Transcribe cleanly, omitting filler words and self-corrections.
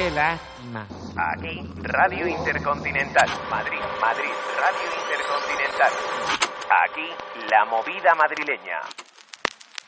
Qué lástima. Aquí, Radio Intercontinental. Madrid, Madrid, Radio Intercontinental. Aquí, la movida madrileña.